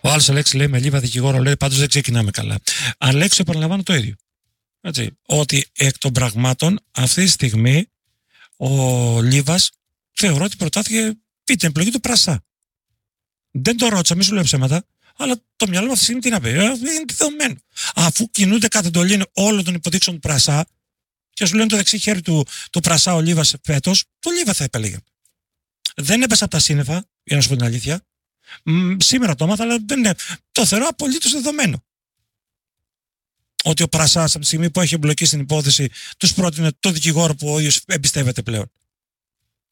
Ο άλλος Αλέξη λέει με Λίβα δικηγόρο, λέει πάντως δεν ξεκινάμε καλά. Αλέξη, επαναλαμβάνω το ίδιο. Έτσι, ότι εκ των πραγμάτων αυτή τη στιγμή ο Λίβας θεωρώ ότι προτάθηκε την επιλογή του Πρασά. Δεν το ρώτησα, μη σου λέω ψέματα, αλλά το μυαλό μου αυτή τη στιγμή τι να πει. Είναι δεδομένο. Αφού κινούνται κατ' εντολή όλων των υποδείξεων του Πρασά και σου λένε το δεξί χέρι του Πρασά ο Λίβας φέτος, το Λίβα θα επέλεγε. Δεν έπεσα από τα σύννεφα, για να σου πω την αλήθεια. Σήμερα το έμαθα, αλλά δεν είναι. Το θεωρώ απολύτως δεδομένο. Ότι ο Πρασάς από τη στιγμή που έχει εμπλοκή στην υπόθεση τους πρότεινε το δικηγόρο που ο ίδιος εμπιστεύεται πλέον.